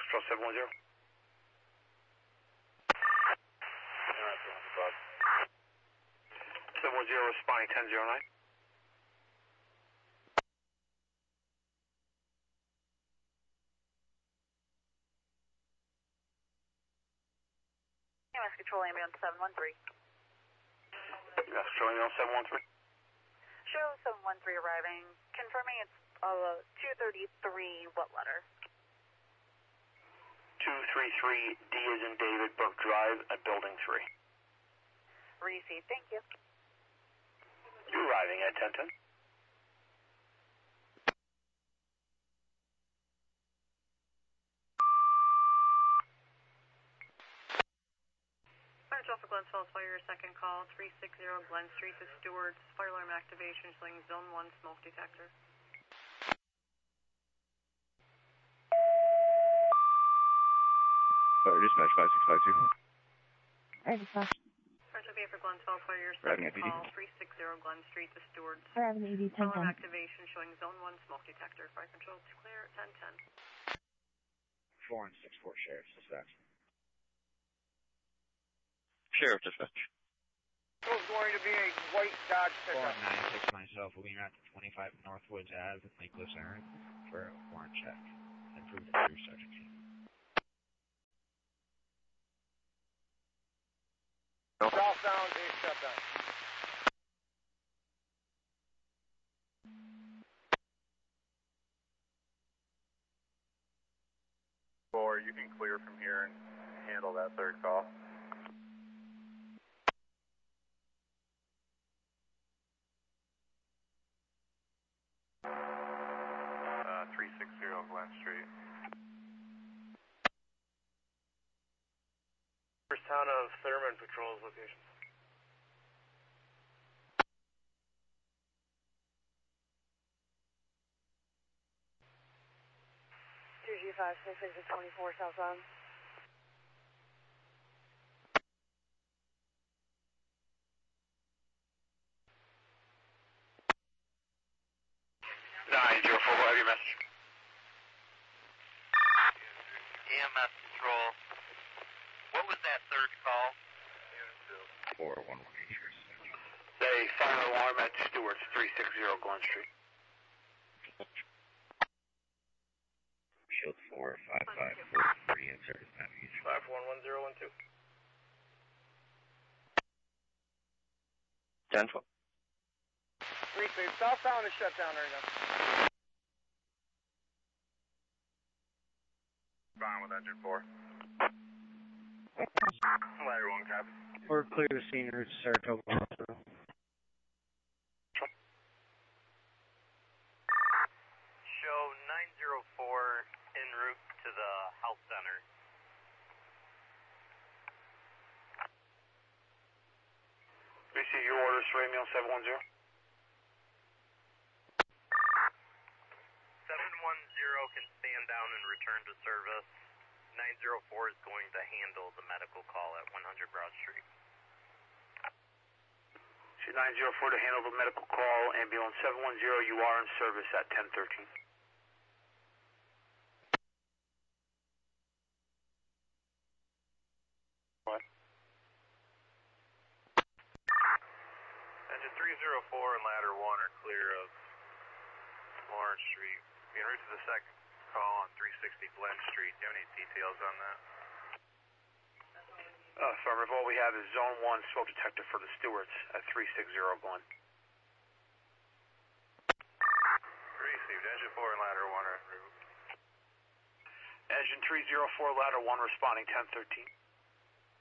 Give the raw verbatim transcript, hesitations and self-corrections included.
Control seven one zero. seven one zero responding ten zero nine. U S Control ambulance seven one three. U S Control ambulance seven one three. Show seven one three arriving. Confirming it's uh, two thirty-three, what letter? two three three D as in David, Burke Drive at Building three. Receive, thank you. You're arriving at ten ten. Fire traffic Glen Falls Fire, second call, three six zero Glen Street to Stewart's. Fire alarm activation showing zone one smoke detector. Fire dispatch five six five two. Fire dispatch. Fire traffic for Glen Falls Fire, Arriving second at call, three six zero Glen Street to Stewart's. Arriving at E D ten Fire alarm ten. activation showing zone one smoke detector. Fire control to clear at ten ten. Four and six four sheriff's dispatch. Sheriff dispatch. It was going to be a white Dodge four pickup. nine six myself will be out to twenty-five Northwoods Ave with Lake Lewis Aaron for a warrant check. Improved the crew sergeant. Southbound, a shutdown. Or you can clear from here and handle that third call. Uh, three six zero Glen Street. First town of Thurman patrols locations. two G five six six twenty-four southbound. nine zero four, what have your message? E M S control. What was that third call? Four one one eight. Say fire alarm at Stewart's, three six zero Glen Street. Shield four five five four three in service navigation. five one one zero one two. ten twelve. Receive. Southbound is shut down right now. Fine with engine four. Ladder one, copy. Or clear the scene route to Saratoga Hospital. Show nine zero four en route to the health center. Receive your orders for ambulance seven one zero. seven one zero can stand down and return to service. nine zero four is going to handle the medical call at one hundred Broad Street. nine zero four to handle the medical call. Ambulance seven one zero, you are in service at ten thirteen. What? Engine three zero four and ladder one are clear of Lawrence Street. Being route to the second call on three sixty Glen Street. Do you have any details on that? Uh, affirmative. All we have is zone one smoke detector for the Stewarts at three six zero Glen. Received. Engine four and ladder one are en route. Engine three zero four, ladder one responding ten thirteen.